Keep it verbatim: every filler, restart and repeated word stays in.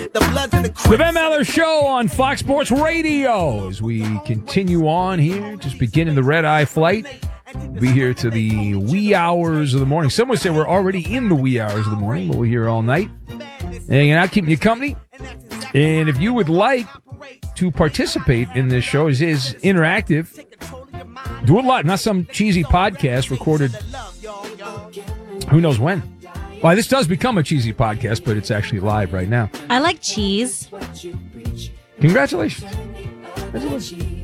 The Ben Maller Show on Fox Sports Radio as we continue on here, just beginning the red-eye flight. We'll be here to the wee hours of the morning. Some would say we're already in the wee hours of the morning, but we're here all night. Hanging out, keeping you company. And if you would like to participate in this show, it is interactive. Do it live, not some cheesy podcast recorded who knows when. Well, this does become a cheesy podcast, but it's actually live right now. I like cheese. Congratulations. Congratulations.